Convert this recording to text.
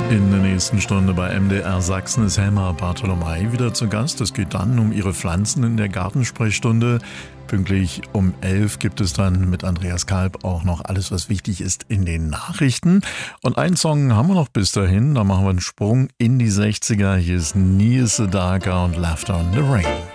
In der nächsten Stunde bei MDR Sachsen ist Helma Bartholomei wieder zu Gast. Es geht dann um ihre Pflanzen in der Gartensprechstunde. Pünktlich um 11 gibt es dann mit Andreas Kalb auch noch alles, was wichtig ist in den Nachrichten. Und einen Song haben wir noch bis dahin. Da machen wir einen Sprung in die 60er. Hier ist Neil Sedaka und Laughter on the Rain.